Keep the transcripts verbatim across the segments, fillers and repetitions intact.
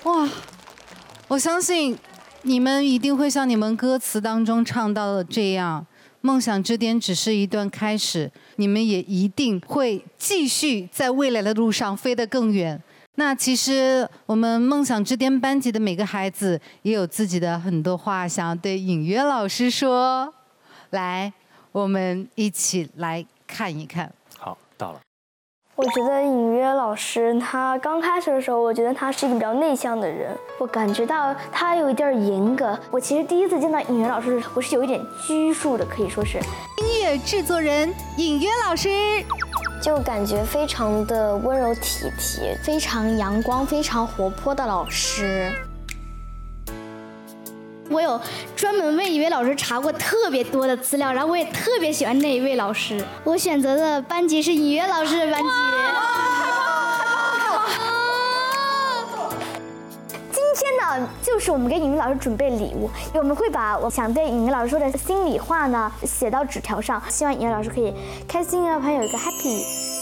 哇，我相信你们一定会像你们歌词当中唱到的这样，梦想之巅只是一段开始，你们也一定会继续在未来的路上飞得更远。那其实我们梦想之巅班级的每个孩子也有自己的很多话想要对隐约老师说，来，我们一起来看一看。 好，到了。 我觉得隐约老师他刚开始的时候，我觉得他是一个比较内向的人，我感觉到他有一点严格。我其实第一次见到隐约老师，我是有一点拘束的，可以说是。 音乐制作人隐约老师， 就感觉非常的温柔体贴，非常阳光、非常活泼的老师。 我有专门为一位老师查过特别多的资料，然后我也特别喜欢那一位老师。我选择的班级是隐约老师的班级。 今天呢，就是我们给隐约老师准备礼物，我们会把我想对隐约老师说的心里话呢写到纸条上，希望隐约老师可以开心啊，朋友有一个 happy。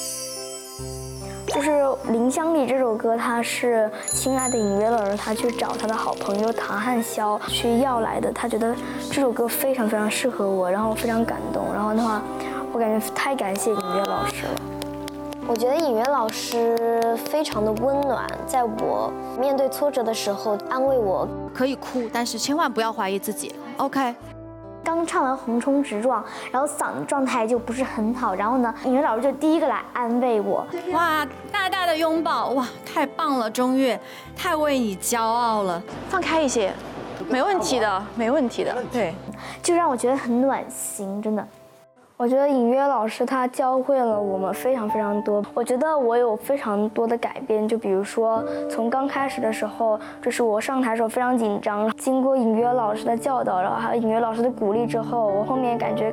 就是《林香里》这首歌，它是亲爱的隐约老师他去找他的好朋友唐汉霄去要来的。他觉得这首歌非常非常适合我，然后非常感动。然后的话，我感觉太感谢隐约老师了。 我觉得隐约老师非常的温暖，在我面对挫折的时候安慰我。 可以哭，但是千万不要怀疑自己。OK。 刚唱完《横冲直撞》，然后嗓子状态就不是很好，然后呢，隐约老师就第一个来安慰我。 哇，大大的拥抱，哇，太棒了，中越，太为你骄傲了。 放开一些，没问题的，没问题的，对， 就让我觉得很暖心，真的。我觉得隐约老师他教会了我们非常非常多，我觉得我有非常多的改变，就比如说从刚开始的时候，这是我上台的时候非常紧张，经过隐约老师的教导，然后还有隐约老师的鼓励之后，我后面感觉